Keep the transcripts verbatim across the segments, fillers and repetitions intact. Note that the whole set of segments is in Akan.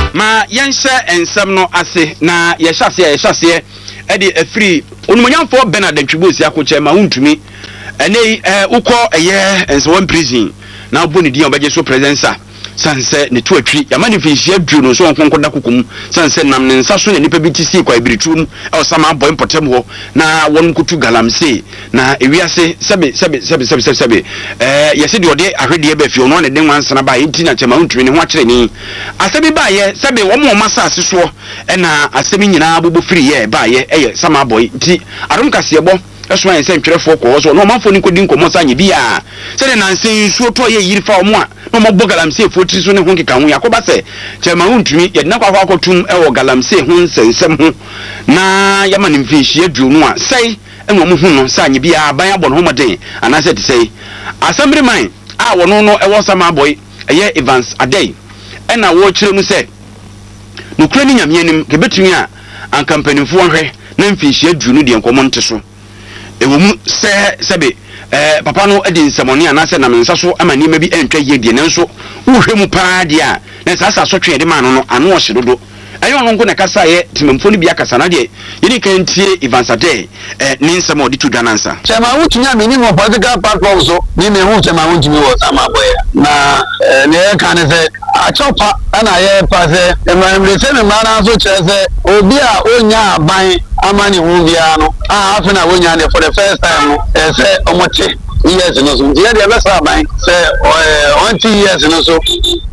ma yɛnhyɛ ensɛm no ase na yɛhyɛ yɛhyɛ ɛde afiri onumonyamfo Bernard Ntwibosi akokyɛ ma wontumi ɛnɛ ɛ ukɔ ɛyɛ ensɛm prison na obo ne dia obɛgye so presence sanse ne to atwi ya manifesia duo no so onkonko da kokom sanse nam ne nsa so ne nipa bi ti si kwa ibiritum e osama boy potem ho na won kutu galamse na ewiase sebe sebe sebe sebe sebe eh yesi de ode ahwede ba fi ono ne den wansana ba enti na chema untumi ne ho akere ni asebi ba ye sebe wo mo masa ase so e na asebi nyina bobo free ye ba ye eye sama boy nti adom kase bo eso an se ntwerefo ko so no manfo ni kodi nkomo sa nye bia se de nansen nsuo to ye yiri fa omo a no mo galamse fotiri so ne ho keka ho yakoba se chema untumi ye na kwa akotum e wo galamse ho nsensem ho na yama ne mfihie aduonu a sei enwo mo hu no sa nye bia aban abɔ no ho moden anase te sei assembly man a wono no e wo sama boy eye Evans Adey e na wo kire mu se no kura ni nyame anim ke betumi a an kampanifo hwe na mfihie aduonu de nkomo nte so ewomu se sebe eh papa no edi nsamoni anase na mensa so amani ma bi entwa ye die nanso uhwe mu paa dia na sasa so twe de ma no no ano ohye dodo ayo no nko na kasa ye timamfo ni bia kasa na de yini kan tie Evans Adey eh ni nsamo de tudwa nansa chema wutumi amini mo political platform so ni me hu chema wutumi wo sama boya na ne kan se achopa ana ye pa se emre se me mara so chese obi a onya aban amani hu bia no ah afina wonya ne for the first time eh se omote years no so dia dia besa aban se twenty years no so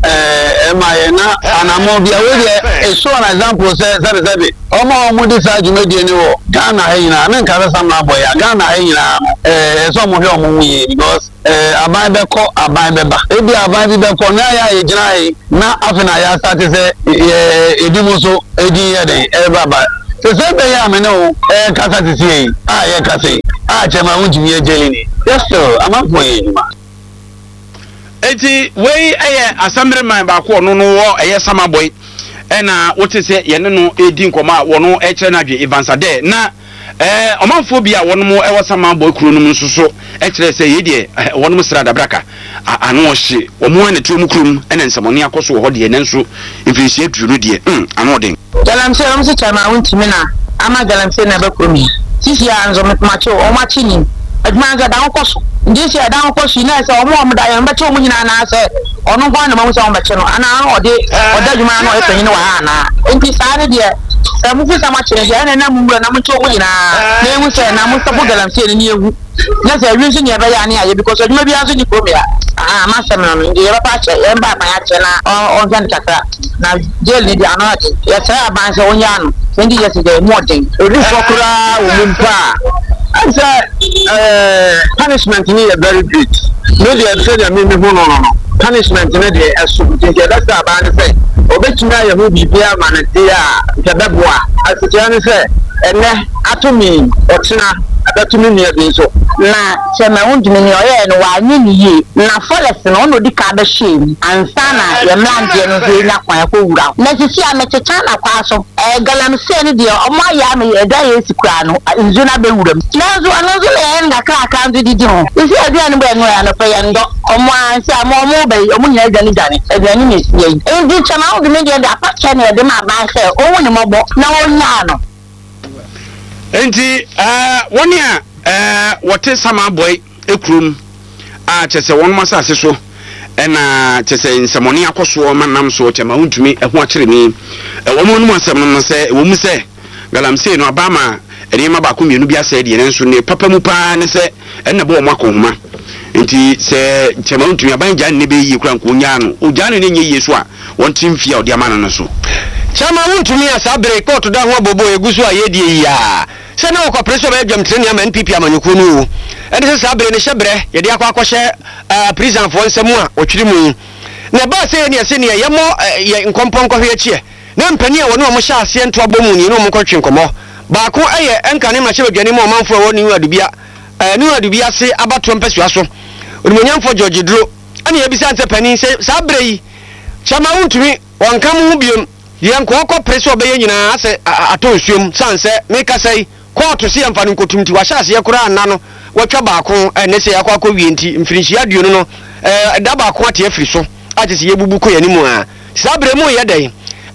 eh emaye na anamo bia we dey e show an example se se se omo omo di sa jumedie ni wo Ghana hayina na nka besa ma boy Ghana hayina eh so mo hwe omo wuye because eh aban be ko aban be ba e bi aban bi be ko na ya ye gina yi na afina ya start se edimu so edi ye den e baba se se be ya me no eh kasa ti si ah ye kasa ah chema wunjimi ye jeli ni yes sir amafo ye juma eti we eye assembly man ba ko no no wo eye sama boy e na wote se ye ne no edi nkoma wo no e kire na dwe Evans Adey na eh omamfo bi a wono mo e wo sama boy kuro no nsuso e kire se ye de wono mo sra da braka ano ohye wo mo ne tu mu kurum e ne nsamoni akoso wo ho de ne nso ifirihie duru de mm ano den galamse am se chama wuntimi na ama galamse na ba kurum sisi anzo macho o machi ni aduma ga dan koso ndisi dan koso na se o mo mo da yan ba che mo nyina na se onu kwa na mo se o ba che no ana ode oda aduma no e panyi no wa ha na enti sa ne de se mu fi sama che ne na na mu na mo che mo nyina na mu se na mo sapo galamse ni ewu na se wi so ne ba ya ne aye because aduma bi aso ni kurum ya ah ma se no ndi ya ba che ya ba ba ya che na on zan kakra na jail ni di anati ya sa ba se onya no twenty years ago more thing ori fokura wo mpa and uh punishment ni very great no dey say dem me hu no no punishment ni dey aso think that's about ni say obetumi aye hu bibia manade a kebeboa asitiya ni say ene atomi otena abatumi ni ebe so na chema wundumi ni oye no wa nyi ni ye na forest no no di ka ba shame ansa na ye mlanje no so nya kwan ko wura na sisi a mechecha na kwa so e galamse ni de omo ya me ye da ye sikura no nzu na be wuram na zo anazo le nga kra ka ndu didi ho isi ade no be no ya no pe ye ndo omo ansi amo omo be omo nya gani gani e de ani ni ye ndi chema wundumi de da pa che ne de ma ba se owo ni mobo na wonya no enti eh woni a eh wote sama boy ekrum a chese won masase so ena chese nsamoni akoso manam so chema huntumi eho akere ni e won mu asem no se wo mu se galamse no abama eri ma ba ko mienu bi asa de nenso ne papa mu pa ne se ena bo mo akohoma enti se chema huntumi abanja ne be yi kura nko nya no o jane ne nye yesu a won timfia odi amana no so chama wuntumi asa break court da ho bobo egusu ayedie ya se na okwa preso be dwam treni ama N P P amanyuko no e de se abre ne hyebre ye de akwa akwhye prison fo nsemu a otwiri mu na ba se ne se ne ye mo ye nkompon kohwe achie na mpani a woni o mo hya ase ento abomu ni no mo kotwe nkomo ba ko eye enkane ma hye dwane mo manfo a woni adubia eh ni adubia se abato mpasua so onimonyamfo George Dro ani ye bisa nse pani se sa abre yi chama wuntumi wankam hu biom ye nkoko preso be ye nyina ase atonsuom sanse meka sei court si amfa nkotumti wa hyase ye kura anna no watwa baako ne se yakwa akọ wienti mfirinhia aduonu no eh da baako ate afiri so ate se ye bubu ko yani mu a sabre mu ye dai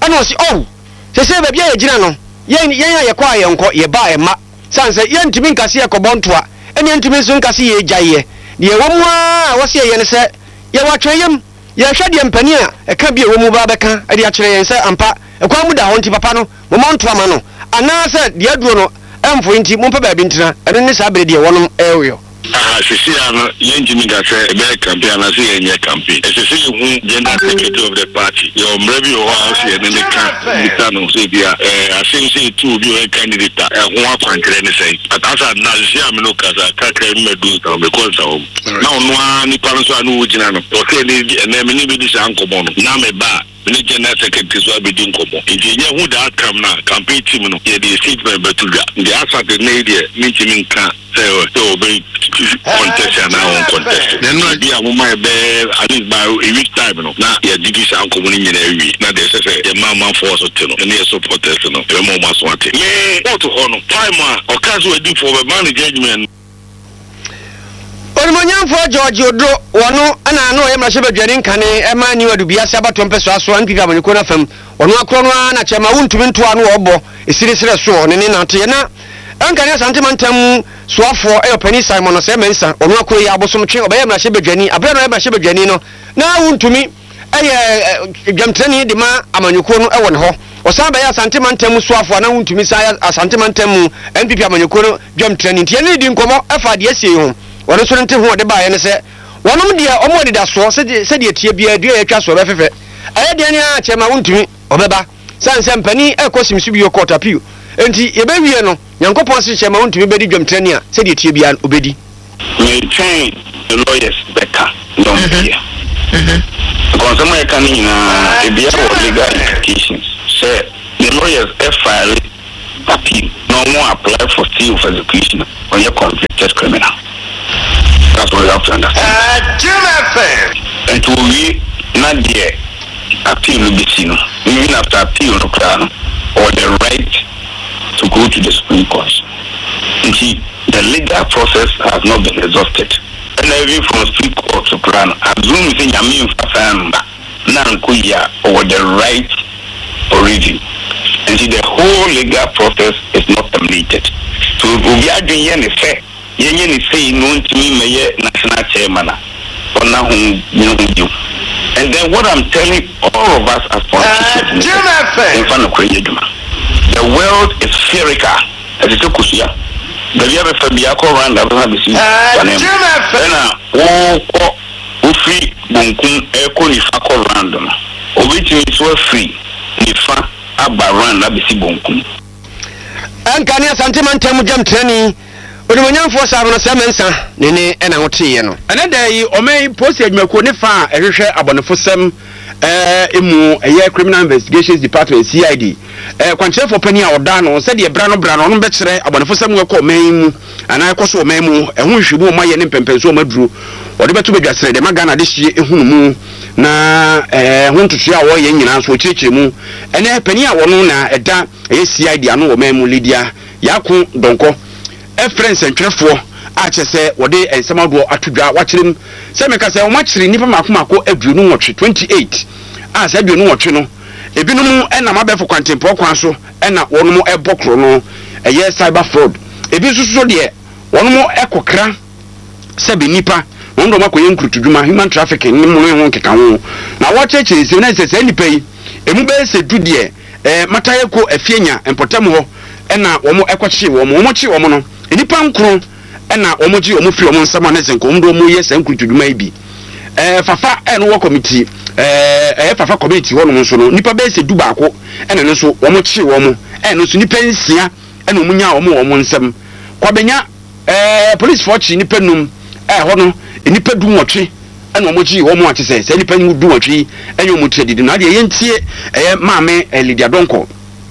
ana o si oh se se ba bia ye gina no yen yen ye kwa ye nko ye ba e ma san se yen ntimi nkase ye kobontoa ene ntimi so nkase ye gyaye de ye wo mu a wo se ye ne se ye watweyem ye hwɛ de mpani a e ka bi e wo mu ba bɛka e de akyerɛ yen se ampa e kwa mu da ho nti papa no mo montoa ma no ana se de aduro no emfo nti mo mpa ba bi ntina ene ne sa bere de wonom ewo ah sisi ano yenjimi ga say e be campaign na say yenye campaign e sisi hu general secretary of the party your mrebi o house ye ne ka bitano say bia eh asin say two bi o candidate e ho akwantre ne say atasa na sia me no kaza kakra medu ta me ko sa o na ono ani panso anu ugina no o say ne na me ni bi dis ankomo no na me ba the general secretary so abedin komo nti ye hu da outcome na campaign team no ye the statement betuga the asset ne dey meeting nka say o be contest and now contest then no be a woman be at least by a week time no na ye didi san komo ni nyina wi na dey say ye mama force to no na ye supporters no e mo maso ate me what to hono time a okazo edi for the man judgment Onimonyamfo George Odro wono ana no ye mrahye badwani nkane e ma ni wadu biase abato mpeso aso an pipa maniko na fam wono akro no na chema wuntumi nto ano obo esiri sire so ne ne nante na ankane santimantam soafo e opani Simon se mensa wono akro ya abosom twe obaye mrahye badwani abere no ye mrahye badwani no na wuntumi eye dwamtrani de ma amanyiko no e won ho osaba ya santimantam soafo na wuntumi sa santimantam N P P amanyiko no dwamtrani ntie ne di nkomo efa de asie ho wọ́n sọ nti hu de ba ye ne se wọ́n de omo de da so se se de tie bia dua ya twa so be fefe aye de ne a chema wuntumi obeba san se mpani e kosim su bi court appeal enti ye be wie no yankopon se chema wuntumi be di dwamtrani a se de tie bia obedi me train the lawyers better no here mhm because some e kan na e bia for legal implications say the lawyers e file appeal no more apply for seal of execution on your convicted criminal. That's what you have to understand. Uh, Jim F M. And to we not there appeal will be seen. Even after appeal no crown or the right to go to the Supreme Court. You see, the legal process has not been exhausted. And every from Supreme Court to crown, assume saying I mean Nankuya or the right for review. And see, the whole legal process is not terminated. So we are doing any fair. Yenye ni say no ntimi meye national chairman ona hu you and then what I'm telling all of us as politicians uh, in front of Kwejeduma the world is spherical as it okusia the via be fabia ko round up na bisi na wo ko ofi bonkun e ko ni fa ko round no obetimi so free ni fa aba round na bisi bonkun ankane santimantam jam training Onimonyamfo sa no se mensa ne ne na wotiye no ene da yi omei post adwumako ne fa ehwehwe abonefo sem eh emu eye criminal investigations department C I D eh kwanchefo pani a oda no se de bra no bra no no be kire abonefo sem ko omei mu ana ekoso omei mu ehu hwebu o maye ne pempenso maduro ode beto bedwasere de magana de hye ehunu mu na eh huntutu a wo ye nyina so kirikire mu ene pani a wono na eda eye C I D ano omei mu Lydia yakun donko e friends entwefo a chese wode ensamado atudwa wachirem se meka se o machiri nipa makomako aduonu nwotwe twenty-eight a se aduonu nwotwe no ebinom ena mabefo kwantempo kwan so ena wonom ebokro no eye cyber fraud ebi susu de wonom ekokra se be nipa wondo makoye nkrutudwuma human trafficking ni mu ho nkeka ho na wachechiri se na se se nipa yi emu be se du de eh mataye ko afienya empotam ho ena womo ekwachi womo womo chi womo no nipa nkro ena omoji omofiri omo nsama na zenko omdo omo ye sankrutuduma ibi eh fafa eno wo committee eh eh fafa committee wono nso no nipa be se du baako ena nso omo chi womo eno nso nipa nsia ena omunya omo omo nsam kwabenya eh police force nipa num eh ho no nipa du nwotwe ena omoji womo atise se nipa nyu du nwotwe enyo omo tredidi na de ye ntie eh maame Lydia Donko.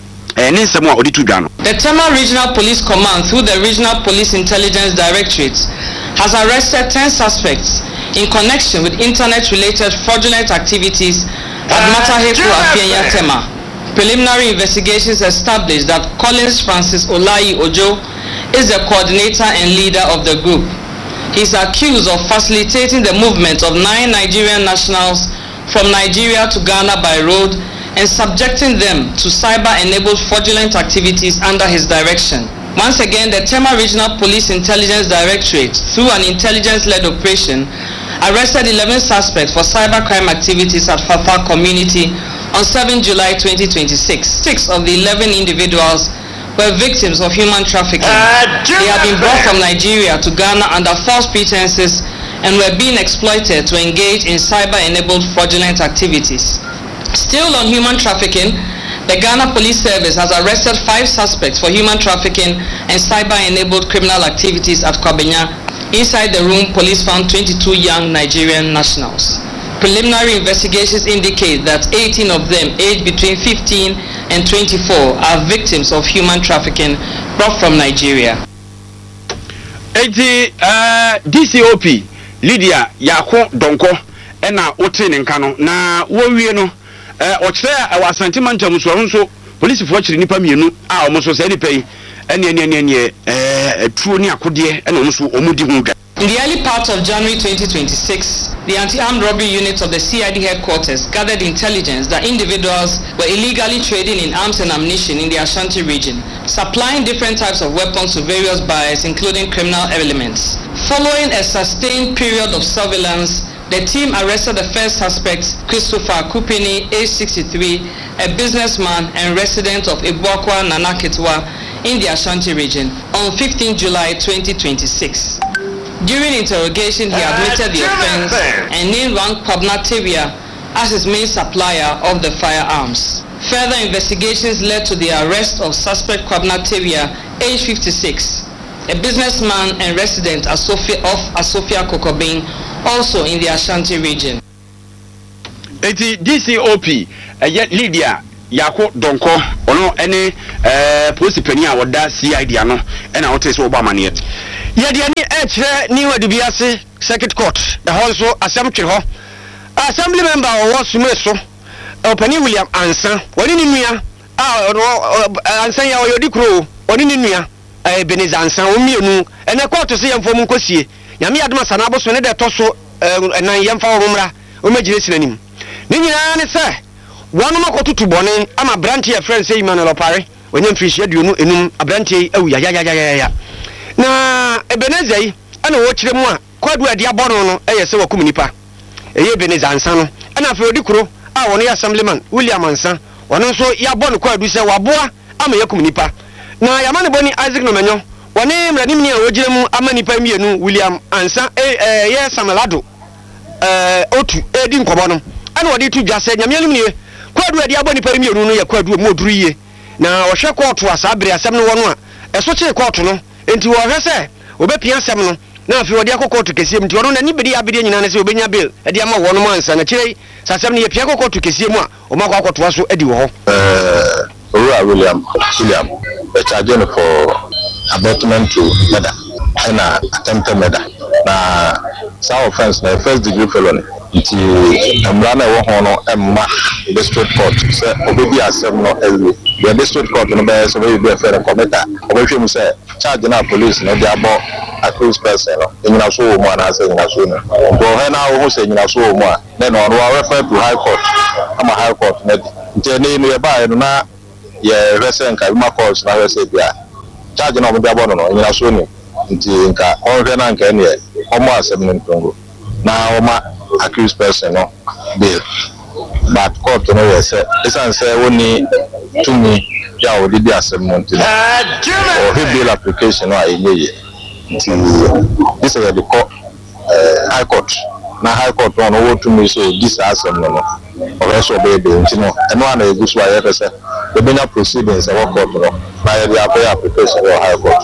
The Tema Regional Police Command, through the Regional Police Intelligence Directorate, has arrested ten suspects in connection with internet-related fraudulent activities at Mataheku Afienya Tema. Preliminary investigations established that Collins Francis Olayi Ojo is the coordinator and leader of the group. He is accused of facilitating the movement of nine Nigerian nationals from Nigeria to Ghana by road and subjecting them to cyber-enabled fraudulent activities under his direction. Once again, the Tema Regional Police Intelligence Directorate, through an intelligence-led operation, arrested eleven suspects for cybercrime activities at Fafa community on seventh July twenty twenty-six. Six of the eleven individuals were victims of human trafficking. Uh, they had been brought from Nigeria to Ghana under false pretenses and were being exploited to engage in cyber-enabled fraudulent activities. Still on human trafficking, the Ghana Police Service has arrested five suspects for human trafficking and cyber-enabled criminal activities at Kwabenya. Inside the room, police found twenty-two young Nigerian nationals. Preliminary investigations indicate that eighteen of them, aged between fifteen and twenty-four, are victims of human trafficking brought from Nigeria. eighty uh, D C O P Lydia Yako Donko ena ote nenkano na wowie no eh ochire awa santimanta muso nso police fo chiri nipa mienu a omoso se nipa yi ene ene ene ene eh tuo ni akode ena omoso omudi hu dwa. In the early part of January twenty twenty-six, the anti-armed robbery units of the C I D headquarters gathered intelligence that individuals were illegally trading in arms and ammunition in the Ashanti region, supplying different types of weapons to various buyers, including criminal elements. Following a sustained period of surveillance, the team arrested the first suspect, Christopher Kupini, age sixty-three, a businessman and resident of Ibwakwa, Nanakitwa, in the Ashanti region, on fifteenth July twenty twenty-six. During interrogation, he admitted the offense and named one Kwabna Tevia as his main supplier of the firearms. Further investigations led to the arrest of suspect Kwabna Tevia, age fifty-six, a businessman and resident of Asofia Kokobing, also in the Ashanti region. eighty D C O P Lydia Yako Donko ono ene police penny a woda C I D ano ena wote so oba mane yɛde ani ɛkyerɛ ni wadubiase circuit court ɛhɔ nso asɛm twere hɔ assembly member ɔwɔ sume so ɔpani William Ansa wɔne ne nua a Ansa ya ɔyɛ dikro wɔne ne nua Ebenezer Ansa omienu ɛnɛ court so yɛmfo mu nkosie nyame yadoma sana aboso ne de to so ɛnan yɛmfa wɔ mmra ɔmagire sinanim ne nyinaa ne sɛ wɔn no makotutu bɔne ama brantie friend sɛ Emmanuel Opare wɔnyɛ mfirihia duonu enum abrantie awu ya ya ya ya ya na Ebenezer yi ana wo kyerɛ mu a kwadu ade abɔno no ɛyɛ sɛ wakum nipa ɛyɛ Ebenezer Ansa no ana afɛ odi kuro a wɔne assemblyman William Ansa wɔno nso yabɔ no kwadu sɛ waboa ama yakum nipa na yamane boni Isaac Nomenyo wɔne mranim ni a wogyere mu ama nipa mienu William Ansa ɛyɛ Samelado eh otu edi nkɔbɔ no ana wɔde tu dwa sɛ nyame nie kwadu ade abɔ nipa mienu no yɛ kwadu mu oduru yie na wɔhwɛ kɔɔto asabere asɛm no wɔno a ɛso kyere kɔɔto no enti wɔhwɛ sɛ obepia asɛm no na afi wɔde akɔkɔɔto kɛseɛ mu nti ɔno na ni bedi abedi nyina ne sɛ obenya bill ɛde ama wɔn mu ansa na kyerɛ sɛ asɛm no yɛ pia akɔkɔɔto kɛseɛ mu a ɔma akɔ akɔtoa so adi wɔ hɔ eh Owura William William the charge for abetment to murder and attempted murder na some offense na first degree felony nti amra na wo ho no emma district court say obebi asem no ewe the district court no be so we be fair committee obehwe mu say charge na police no dey abo accused person no nyina so wo mu ana say nyina so no go he na wo say nyina so wo mu a then on we refer to high court ama high court na nti ne ne ba no na ye resen ka ma court na resen bia charge na obebi abo no no nyina so no nti nka on hwe na nka ne omo asem no ntongo na oma accused person no bail but court no we say esan say woni tumi ya odi bi asem no nti o he bail application no ayeye nti this is the court uh, high court na high court no wo tumi so this asem no no o so be be nti no eno ana egu so aye pese the benya proceedings e wo court no na ye the application wo high court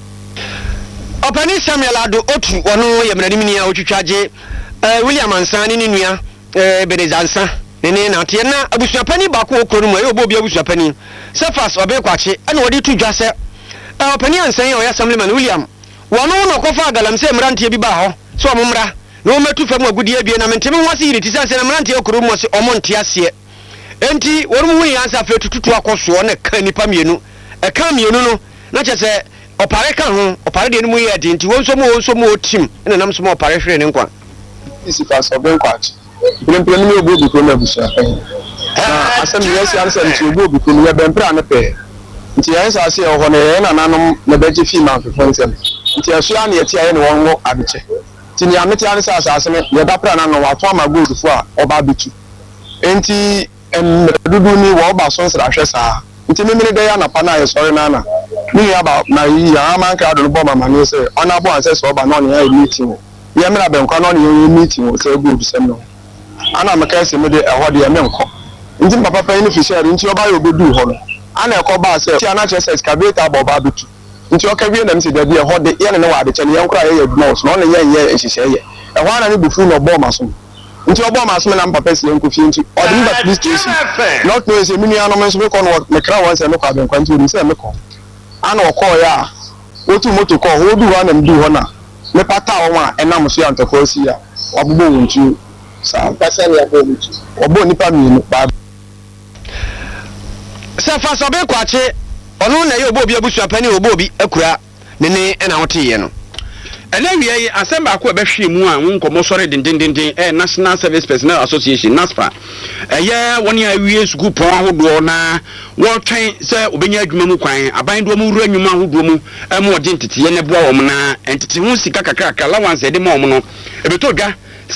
Opani Samuel Ado otu wono ye mranimni a otwitwaje William Ansa ne ne nua Ebenezer Ansa ne ne na te na abusuapani ba ko okoro mu ayi obobi abusuapani Sefas obekwache ana wodi tu dwa se Opani Ansa ye oya assemblyman William wono no kofa galamse mrantie bi ba ho so omumra na o metu fam agudi abie na menteme ho ase yiri ti sanse na mrantie okoro mu ase omonte ase enti worum hu yansa fe tututu akoso na ka nipa mienu e ka mienu no na chese Opare ka ho opare de no mu ye de nti wonso mu wonso mu otim na nam so mu opare hwere ne nkwa isi fa so ben kwachi plen plen mi obo bi ko na busu afa na asɛm yɛ si ansa nti obi obi kunu yɛ bɛmpra ne pɛ nti yɛn sa ase ɛwɔ ne yɛn nananom na bɛgye fi ma fefo nsɛm nti ɛso ya ne yɛte ayɛ ne wɔn wɔ abekyɛ nti ne amete ane sa asase ne yɛda pra na no wato ama gold fo a ɔba abetu nti dudu ni wɔ ba so nsra hwɛ saa nti memene de ya na pa na yɛ sɔre na na ni ya ba na yi ya man ka do bɔ mama ne sɛ ɔna bɔ ansɛ sɛ ɔba na ɔne ya meeting yɛ mena bɛnkwa na ɔne ya meeting sɛ gold sɛm no ana meka sɛ me de ɛhɔ de yɛ menkɔ nti papa pa ni fisher nti ɔba yɛ obedu hɔ no ana ɛkɔ ba sɛ ti ana kyerɛ sɛ excavator bɔ ba abetu nti ɔka wie na msi da bi ɛhɔ de yɛ ne ne wɔ ade kyɛ ne yɛn kora yɛ yɛ nose na ɔne yɛ yɛ ehyehyɛ yɛ ɛhɔ ana ne bufu na ɔbɔ ma so nti ɔbɔ ma so na papa si yɛn kofi nti ɔde me ba police station not know sɛ mini anom nso me kɔ no me kra wɔn sɛ me kɔ abenkwa nti ɔde sɛ me kɔ ana ɔkɔ yɛ a otu moto kɔ hɔ odu hɔ na mdi hɔ na me pata wɔn a ɛnam so yɛ antɔkɔ si a wabobɔ wɔn ntu saa pasa ne abɔ wɔn ntu ɔbɔ nipa mienu ba sɛ fa sɛ ɔbɛkɔ akye ɔno na yɛ obi abusua pani obo obi akura ne ne ɛna wote yɛ no ɛna wie yi asɛm baako a bɛhwɛ mu a wo nkɔmmɔ sɔre dendendenden ɛ National Service Personnel Association NASPA ɛyɛ wɔne a wie sukuu pɔn ahodoɔ na wɔtwɛn sɛ obɛnya adwuma mu kwan aban doɔ mu wura nnwuma ahodoɔ mu ɛma ɔde nteteeɛ ne boa wɔn na ntete ho sika kakraka allowance ɛde ma wɔn no ɛbɛtɔ dwa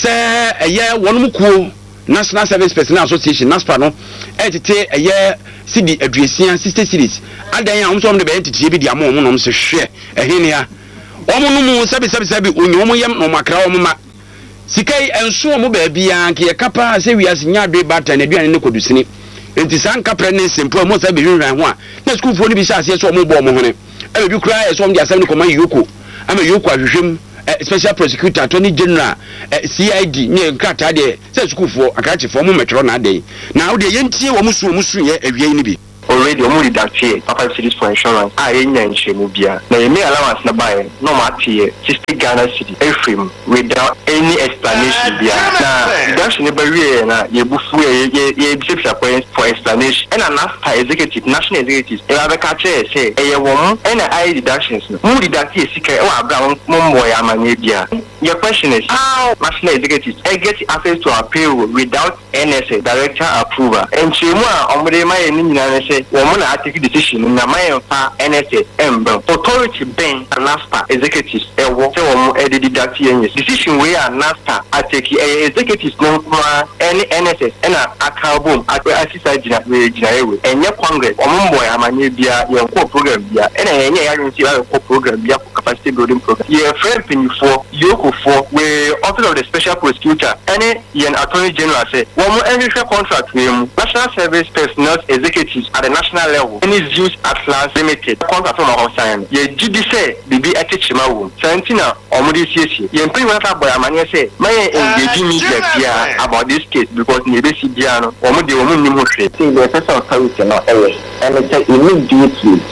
sɛ ɛyɛ wɔn mu kuo National Service Personnel Association NASPA no ɛtete ɛyɛ sidi aduasia sixty series adan a wɔn nso wɔn de bɛyɛ nteteeɛ bi de ama wɔn nom sɛ hwɛ ɛhenia omo no mu sabi sabi sabi onyo mo yam no makra omo ma sikai enso mo ba bia nke ye kapa se wiase nya adwe bata na aduane ne kodusini enti san kapre ne sempo mo sabi hwehwan ho a na school fo ni bi sase so mo bo mo hone e bi kura e so mo de asem ne koma yoko ama yoko ahwehwem special prosecutor attorney general C I D ne nkrata de se school fo akrache fo mo metro na ade na wo de yentie wo musu wo musu ye awie ni bi already omo deducted papa cities for insurance a yenya nchemu bia na yemi allowance na buy no matter sixty Ghana cedi efrem without any explanation bia na deduction be we na ye bufu ye ye bisepia point for explanation and an after executive national executives e ba ka che say e ye won and I deductions no mu deduct ye sika e wa abra mo mbo ya amanye bia your question is how national executives e get access to our payroll without N S A director approval and chemu a omre ma ye ni nyina say woman na take decision na my N S A ember authority ben NASPA executives e wo say woman e deduct yen decision we are NASPA I take executives no any N S S and akabom assistant gina we gina we enye congress woman boy amanye bia yen ko program bia and enye ya yin say ko program bia capacity building program ye friend pin for yoko for we office of the special prosecutor any yen attorney general say woman every contract we national service personnel executives at the national level any use Atlas limited contract from our sign ye G D say bibi etechima wo santina omudi siesie ye mpini wata boy amanye say may engage me here about this case because ne be si bia no omudi omu nim ho hwe say the special authority no ewe and it say immediately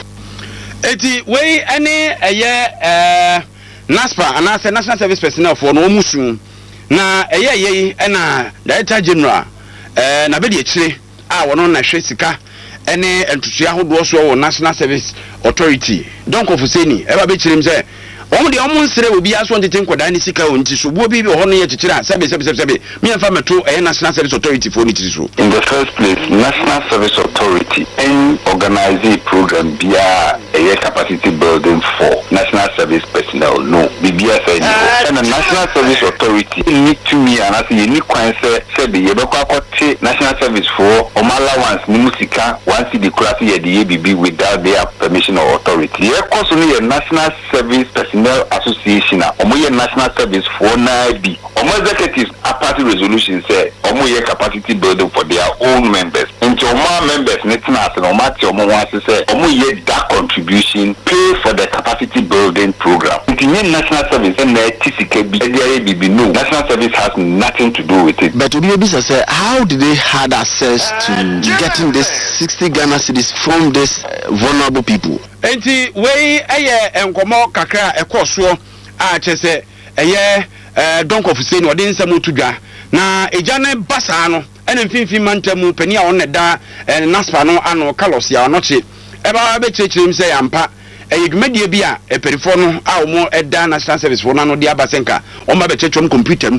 eti we any eye eh NASPA and as National Service Personnel for no musu na eye ye na Director General eh na be de chire a wono na hwe sika ene entutu ahodo so wo National Service Authority don ko fuseni e ba be chirim se omo de omo nsere obi aso ntete nkoda ni sika o nti so bo bi bi ho no ye chichira sebe sebe sebe sebe me fa meto e National Service Authority for ni so in the first place National Service Authority and organize a program via a capacity building for National Service personnel no bibia say and the National Service Authority need to me and as you need kwan say say be ye be kwakote National Service for o allowance ni musika once the class ye the A B B without their permission or authority ye course no National Service Personnel Association omo ye National Service for na bi omo executives a party resolution say omo ye capacity building for their own members into omo members netina as no matter omo wan say omo ye that contribution pay for the capacity building program the National Service and the T C K B the A B B no National Service has nothing to do with it. But Obi Bisa say how did they had access to getting this sixty Ghana cedis from this uh, vulnerable people? Enti we eye enkomo kakra ekoso a chese eye eh donk of say no de nsam otudwa na eja ne basa no ene mfimfin mantamu pani a won da NASPA no ano Carlos ya no che e ba be chechirim say ampa eye dwumadie bi a eperifo no a wo eda National Service for no de abasenka o ma be chechom computer mu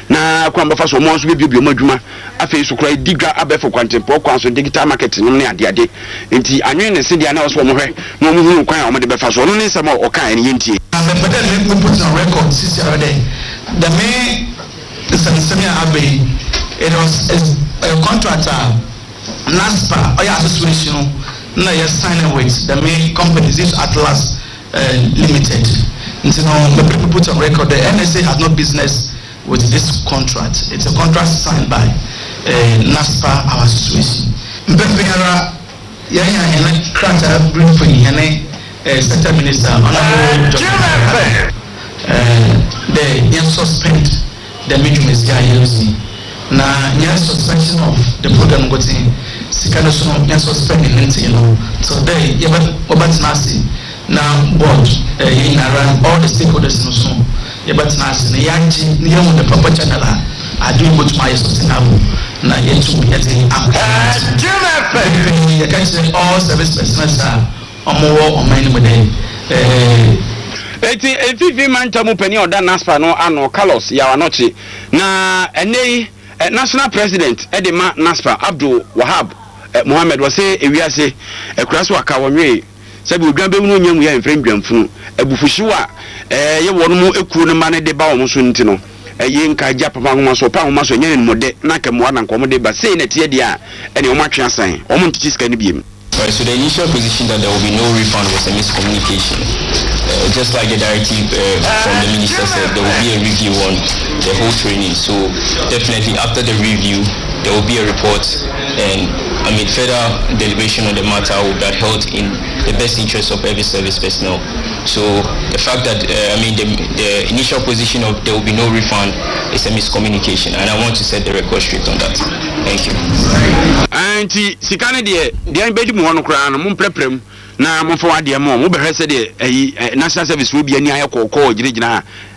na kwa mbafa so mo nso bebie mo adwuma afei so kura digwa abefo kwantempo kwa so digital marketing no ne ade ade enti anwen ne se dia na so mo hwɛ na mo hu kwan a mo de befa so no ne nsɛm a ɔka ene yentie but then we put on record sisi already the main Sansania Abbey, it was a, a contractor, NASPA, or your association, no, you're signing with the main company, this Atlas uh, Limited. And so the people put on record, the N S A has no business with this contract. It's a contract signed by uh, NASPA, our association. Mbepera, yeah, yeah, and Krata briefing, and a sector minister, Honorable John, they suspend the medium is G na nya suspension of the program gotin sikano so nya suspending it you know so there you have obat nasi na board uh, in around all the stakeholders no so you bet nasi na yanji ni you the proper channel are doing what my sustainable na yetu yete am you can say all service personnel are omo o man mo dey eh eti efifi mantamu peni oda NASPA no ano Carlos ya wanochi na enei eh, national president edema NASPA Abdul Wahab eh, Mohammed wase ewiase ekuraso aka wonwe sabi odwan be mu nyamu ya enfrem dwamfunu ebufuhyiwa eh ye wono mu ekuru ne ma ne de ba wo so nti no eh ye nka gya papa homa so pa homa so nyane mode na kemwa na nkomo de ba sei na tie dia ene o matwe asan o mo ntiti sika ne biem. Right, so the initial position that there will be no refund was a miscommunication. Uh, just like the directive uh, from the minister said, there will be a review on the whole training. So definitely after the review, there will be a report, and I mean further deliberation on the matter will be held in the best interest of every service personnel. So the fact that uh, I mean the, the initial position of there will be no refund is a miscommunication, and I want to set the record straight on that. Thank you. Anti sikane de de bedi mu hono kra no mumpreprem na momfa wade mo mo behwese de national service wo bia ni ayekọ kọ gire gina